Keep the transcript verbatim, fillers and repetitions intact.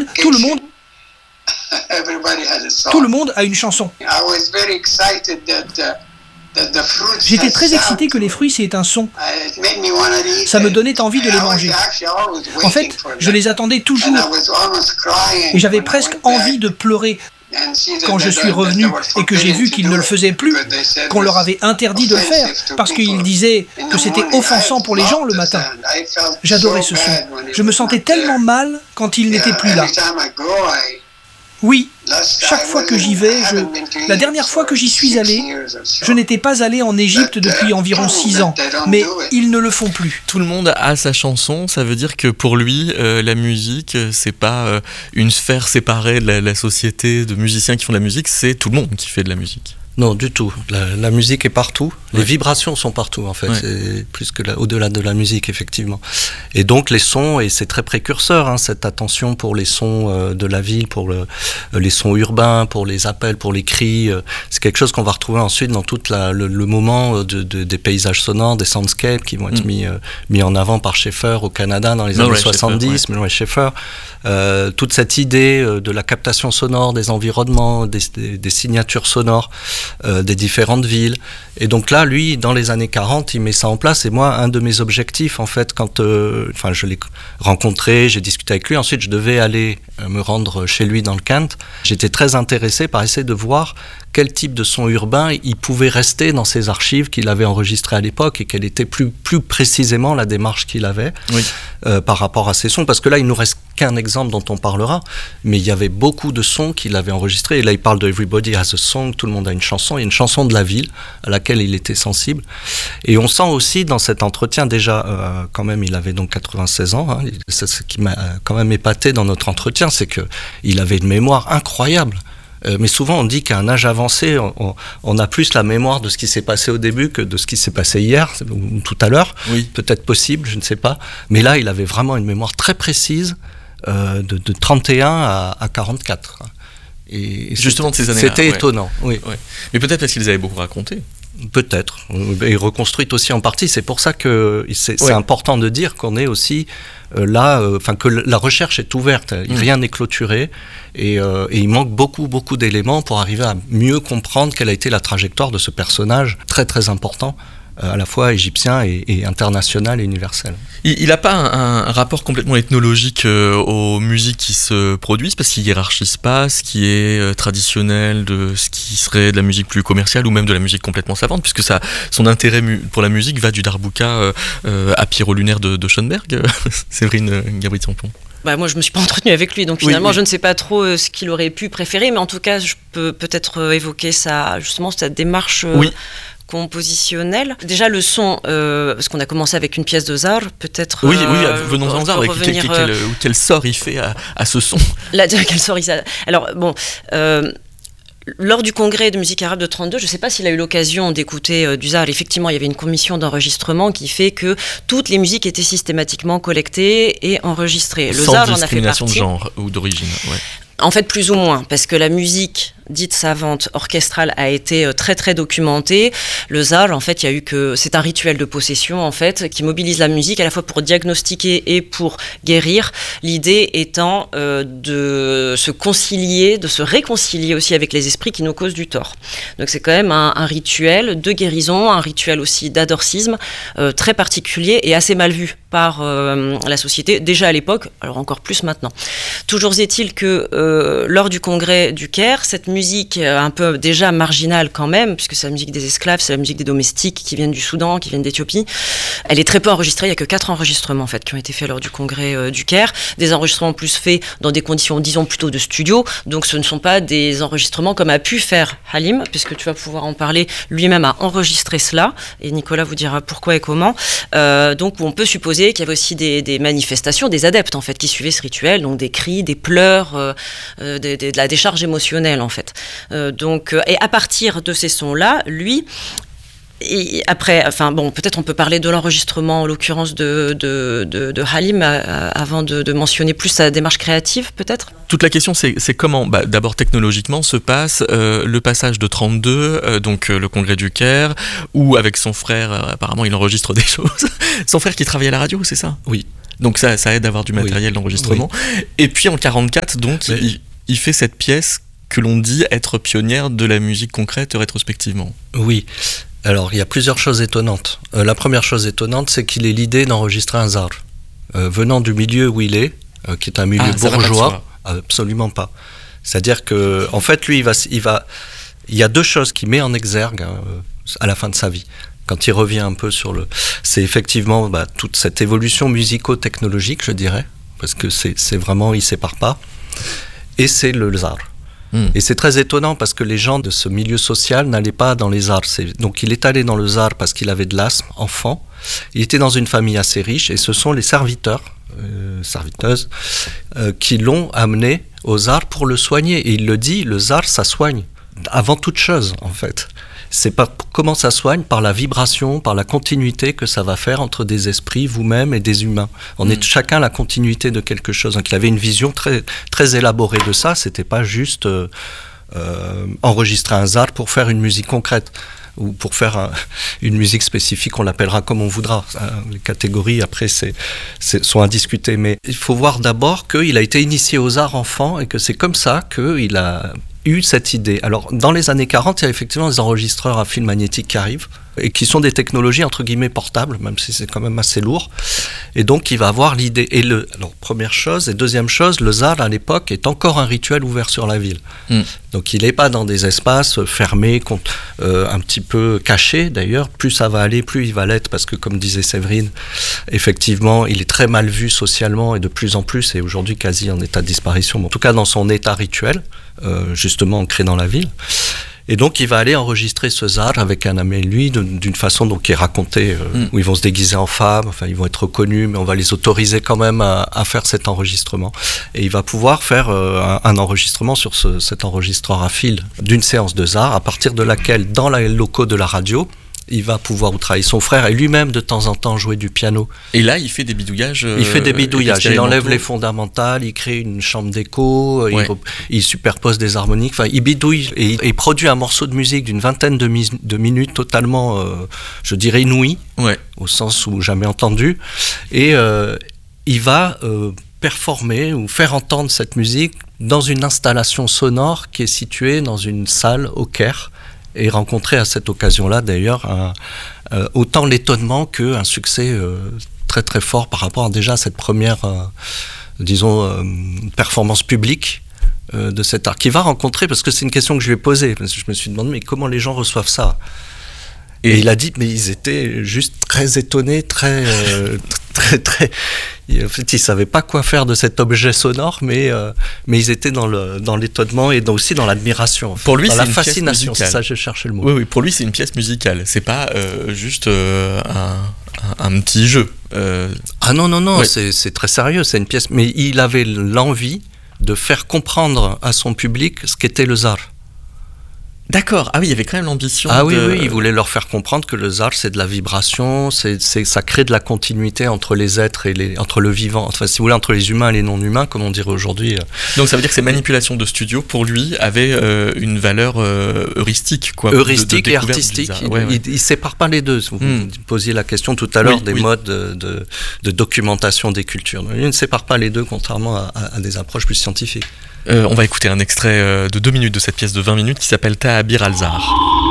Chine, tout le monde, tout le monde a une chanson. J'étais très excité que les fruits c'est un son. Ça me donnait envie de les manger. En fait, je les attendais toujours. Et j'avais presque envie de pleurer quand je suis revenu et que j'ai vu qu'ils ne le faisaient plus, qu'on leur avait interdit de le faire, parce qu'ils disaient que c'était offensant pour les gens le matin. J'adorais ce son. Je me sentais tellement mal quand il n'était plus là. Oui, chaque fois que j'y vais, je... la dernière fois que j'y suis allé, je n'étais pas allé en Égypte depuis environ six ans, mais ils ne le font plus. Tout le monde a sa chanson, ça veut dire que pour lui, euh, la musique, c'est pas euh, une sphère séparée de la, la société de musiciens qui font de la musique, c'est tout le monde qui fait de la musique. Non, du tout. La, la musique est partout. Les ouais. vibrations sont partout, en fait. Ouais. C'est plus que la, au-delà de la musique, effectivement. Et donc, les sons, et c'est très précurseur, hein, cette attention pour les sons euh, de la ville, pour le, euh, les sons urbains, pour les appels, pour les cris. Euh, c'est quelque chose qu'on va retrouver ensuite dans tout le, le moment de, de, des paysages sonores, des soundscapes qui vont être mmh. mis, euh, mis en avant par Schaeffer au Canada dans les Murray années soixante-dix, Murray Schaeffer. Euh, toute cette idée euh, de la captation sonore des environnements, des, des, des signatures sonores, Euh, des différentes villes. Et donc là, lui, dans les années quarante, il met ça en place. Et moi, un de mes objectifs, en fait, quand euh, enfin, je l'ai rencontré, j'ai discuté avec lui, ensuite je devais aller euh, me rendre chez lui dans le Kent. J'étais très intéressé par essayer de voir quel type de son urbain il pouvait rester dans ses archives qu'il avait enregistrées à l'époque et quelle était plus, plus précisément la démarche qu'il avait oui. euh, par rapport à ces sons. Parce que là, il nous reste qu'un exemple dont on parlera, mais il y avait beaucoup de sons qu'il avait enregistrés. Et là, il parle de Everybody Has a Song, tout le monde a une chanson. Il y a une chanson de la ville à laquelle il était sensible. Et on sent aussi dans cet entretien, déjà, euh, quand même, il avait donc quatre-vingt-seize ans. Hein, c'est ce qui m'a quand même épaté dans notre entretien, c'est qu'il avait une mémoire incroyable. Euh, mais souvent, on dit qu'à un âge avancé, on, on a plus la mémoire de ce qui s'est passé au début que de ce qui s'est passé hier ou tout à l'heure. Oui. Peut-être possible, je ne sais pas. Mais là, il avait vraiment une mémoire très précise euh, de, de trente et un à, à quarante-quatre. Et justement de ces années-là. C'était ouais. étonnant, oui. Ouais. Mais peut-être parce qu'ils avaient beaucoup raconté. Peut-être, et reconstruite aussi en partie. C'est pour ça que c'est, ouais. c'est important de dire qu'on est aussi euh, là, enfin euh, que la recherche est ouverte, mmh. rien n'est clôturé, et, euh, et il manque beaucoup, beaucoup d'éléments pour arriver à mieux comprendre quelle a été la trajectoire de ce personnage très, très important, à la fois égyptien et, et international et universel. Il n'a pas un, un rapport complètement ethnologique euh, aux musiques qui se produisent, parce qu'il hiérarchise pas ce qui est euh, traditionnel de ce qui serait de la musique plus commerciale ou même de la musique complètement savante, puisque ça, son intérêt mu- pour la musique va du Darbuka euh, euh, à Pierrot lunaire de, de Schoenberg, Séverine Gabrit-Samplon. Bah moi je me suis pas entretenue avec lui, donc finalement oui, oui. je ne sais pas trop euh, ce qu'il aurait pu préférer, mais en tout cas je peux peut-être euh, évoquer sa, justement cette démarche euh, oui. compositionnelle. Déjà le son, euh, parce qu'on a commencé avec une pièce de Zarr, peut-être... Oui, euh, oui venons-en aux Zarr, quel, quel, quel, quel sort il fait à, à ce son. Là, quel sort il fait. Alors bon... Euh, Lors du congrès de musique arabe de trente-deux, je ne sais pas s'il a eu l'occasion d'écouter euh, du Zarr. Effectivement, il y avait une commission d'enregistrement qui fait que toutes les musiques étaient systématiquement collectées et enregistrées. Le Zarr en a fait partie. Sans discrimination de genre ou d'origine, ouais. En fait, plus ou moins, parce que la musique dite savante, orchestrale, a été très très documentée. Le Zarr, en fait, il y a eu que... C'est un rituel de possession, en fait, qui mobilise la musique à la fois pour diagnostiquer et pour guérir. L'idée étant euh, de se concilier, de se réconcilier aussi avec les esprits qui nous causent du tort. Donc c'est quand même un, un rituel de guérison, un rituel aussi d'adorcisme, euh, très particulier et assez mal vu par euh, la société, déjà à l'époque, alors encore plus maintenant. Toujours est-il que euh, lors du congrès du Caire, cette musique euh, un peu déjà marginale quand même, puisque c'est la musique des esclaves, c'est la musique des domestiques qui viennent du Soudan, qui viennent d'Éthiopie, elle est très peu enregistrée, il n'y a que quatre enregistrements en fait qui ont été faits lors du congrès euh, du Caire, des enregistrements plus faits dans des conditions, disons plutôt de studio, donc ce ne sont pas des enregistrements comme a pu faire Halim, puisque tu vas pouvoir en parler, lui-même a enregistré cela, et Nicolas vous dira pourquoi et comment, euh, donc on peut supposer qu'il y avait aussi des, des manifestations, des adeptes en fait qui suivaient ce rituel, donc des cris, des pleurs, euh, euh, de, de, de la décharge émotionnelle en fait. Euh, donc, euh, et à partir de ces sons-là, lui, et après, enfin bon, peut-être on peut parler de l'enregistrement en l'occurrence de, de, de, de Halim euh, avant de, de mentionner plus sa démarche créative peut-être. Toute la question c'est, c'est comment, bah, d'abord technologiquement se passe euh, le passage de trente-deux, euh, donc euh, le congrès du Caire, où avec son frère, euh, apparemment il enregistre des choses. Son frère qui travaille à la radio, c'est ça ? Oui. Donc ça, ça aide à avoir du matériel oui. d'enregistrement. Oui. Et puis en quarante-quatre, donc, oui. il, il fait cette pièce que l'on dit être pionnière de la musique concrète rétrospectivement. Oui. Alors, il y a plusieurs choses étonnantes. Euh, la première chose étonnante, c'est qu'il ait l'idée d'enregistrer un zar. Euh, venant du milieu où il est, euh, qui est un milieu ah, bourgeois, absolument pas. C'est-à-dire que, en fait, lui, il va, il va, il y a deux choses qu'il met en exergue hein, à la fin de sa vie. Quand il revient un peu sur le, c'est effectivement bah, toute cette évolution musico-technologique, je dirais, parce que c'est, c'est vraiment, il sépare pas. Et c'est le zar. Mmh. Et c'est très étonnant parce que les gens de ce milieu social n'allaient pas dans les zars. C'est... Donc il est allé dans le zar parce qu'il avait de l'asthme, enfant. Il était dans une famille assez riche et ce sont les serviteurs, euh, serviteuses, euh, qui l'ont amené au zar pour le soigner. Et il le dit, le zar, ça soigne. Avant toute chose, en fait. C'est par comment ça soigne, par la vibration, par la continuité que ça va faire entre des esprits, vous-même et des humains. On mmh. est chacun la continuité de quelque chose. Donc il avait une vision très, très élaborée de ça. C'était pas juste euh, euh, enregistrer un zar pour faire une musique concrète ou pour faire un, une musique spécifique, on l'appellera comme on voudra. Les catégories, après, c'est, c'est, sont à discuter. Mais il faut voir d'abord qu'il a été initié aux arts enfant et que c'est comme ça qu'il a eu cette idée. Alors, dans les années quarante, il y a effectivement des enregistreurs à fil magnétique qui arrivent et qui sont des technologies entre guillemets portables, même si c'est quand même assez lourd. Et donc, il va avoir l'idée. Et le, alors, première chose. Et deuxième chose, le zar, à l'époque, est encore un rituel ouvert sur la ville. Mm. Donc, il n'est pas dans des espaces fermés, euh, un petit peu cachés, d'ailleurs. Plus ça va aller, plus il va l'être, parce que, comme disait Séverine, effectivement, il est très mal vu socialement et de plus en plus, et aujourd'hui quasi en état de disparition, mais en tout cas dans son état rituel, euh, justement ancré dans la ville. Et donc, il va aller enregistrer ce zar avec un ami, lui, d'une façon donc, qui est racontée, euh, mm. où ils vont se déguiser en femmes, enfin, ils vont être reconnus, mais on va les autoriser quand même à, à faire cet enregistrement. Et il va pouvoir faire euh, un, un enregistrement sur ce, cet enregistreur à fil d'une séance de zar, à partir de laquelle, dans les locaux de la radio, il va pouvoir travailler. Son frère et lui-même de temps en temps jouer du piano. Et là, il fait des bidouillages. Euh, il fait des bidouillages. Il enlève les fondamentales, il crée une chambre d'écho, ouais. il, il superpose des harmoniques. Enfin, il bidouille et il, il produit un morceau de musique d'une vingtaine de, mi- de minutes totalement, euh, je dirais, inouï, ouais. au sens où jamais entendu. Et euh, il va euh, performer ou faire entendre cette musique dans une installation sonore qui est située dans une salle au Caire. Et rencontrer à cette occasion-là, d'ailleurs, un, euh, autant l'étonnement qu'un succès euh, très très fort par rapport à déjà à cette première, euh, disons, euh, performance publique euh, de cet art. Qui va rencontrer, parce que c'est une question que je lui ai posée, parce que je me suis demandé, mais comment les gens reçoivent ça ? Et, et il a dit, mais ils étaient juste très étonnés, très... Euh, très, très... En fait, ils ne savaient pas quoi faire de cet objet sonore, mais, euh, mais ils étaient dans, le, dans l'étonnement et dans, aussi dans l'admiration. Pour lui, dans c'est la une fascination, pièce musicale. C'est ça, je cherchais le mot. Oui, oui, pour lui, c'est une pièce musicale. C'est pas euh, juste euh, un, un, un petit jeu. Euh... Ah non, non, non, ouais. c'est, c'est très sérieux, c'est une pièce. Mais il avait l'envie de faire comprendre à son public ce qu'était le zar. D'accord, ah oui, il y avait quand même l'ambition. Ah de... oui, oui, il voulait leur faire comprendre que le zar, c'est de la vibration, c'est, c'est, ça crée de la continuité entre les êtres et les, entre le vivant, enfin, si vous voulez, entre les humains et les non-humains, comme on dirait aujourd'hui. Donc ça veut dire que ces manipulations de studio, pour lui, avaient euh, une valeur euh, heuristique, quoi. Heuristique de, de et artistique, il, ouais, ouais. il, il sépare pas les deux. Vous hmm. posiez la question tout à l'heure oui, des oui. modes de, de, de documentation des cultures. Il ne sépare pas les deux, contrairement à, à, à des approches plus scientifiques. Euh, on va écouter un extrait euh, de deux minutes de cette pièce de vingt minutes qui s'appelle Ta'abir al-Zar.